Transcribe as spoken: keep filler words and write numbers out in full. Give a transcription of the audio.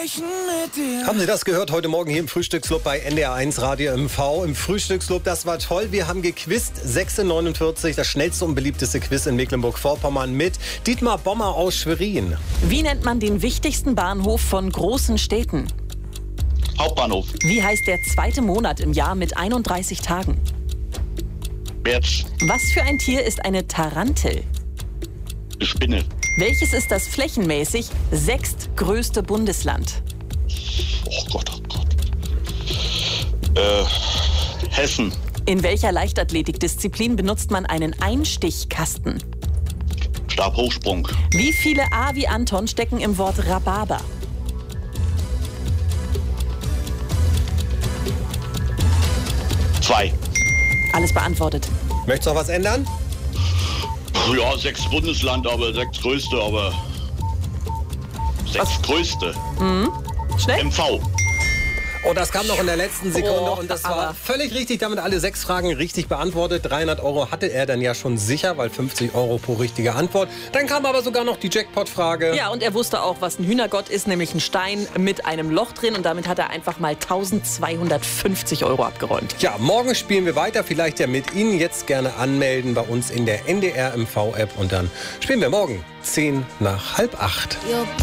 sprechen mit dir. Haben Sie das gehört heute Morgen hier im Frühstücksclub bei N D R eins Radio M V? Im Frühstücksclub, das war toll. Wir haben gequizt. sechs Uhr neunundvierzig, das schnellste und beliebteste Quiz in Mecklenburg-Vorpommern mit Dietmar Bommer aus Schwerin. Wie nennt man den wichtigsten Bahnhof von großen Städten? Hauptbahnhof. Wie heißt der zweite Monat im Jahr mit einunddreißig Tagen? März. Was für ein Tier ist eine Tarantel? Eine Spinne. Welches ist das flächenmäßig sechstgrößte Bundesland? Oh Gott, oh Gott. Äh, Hessen. In welcher Leichtathletikdisziplin benutzt man einen Einstichkasten? Stabhochsprung. Wie viele A wie Anton stecken im Wort Rhabarber? Zwei. Alles beantwortet. Möchtest du noch was ändern? Ja, sechs Bundesland, aber sechs größte, aber sechs Was? größte. Schnell? M V. Oh, das kam noch in der letzten Sekunde Oh, und das war aber- völlig richtig. Damit alle sechs Fragen richtig beantwortet. dreihundert Euro hatte er dann ja schon sicher, weil fünfzig Euro pro richtige Antwort. Dann kam aber sogar noch die Jackpot-Frage. Ja, und er wusste auch, was ein Hühnergott ist, nämlich ein Stein mit einem Loch drin. Und damit hat er einfach mal eintausendzweihundertfünfzig Euro abgeräumt. Ja, morgen spielen wir weiter. Vielleicht ja mit Ihnen. Jetzt gerne anmelden bei uns in der N D R M V-App. Und dann spielen wir morgen zehn nach halb acht. Your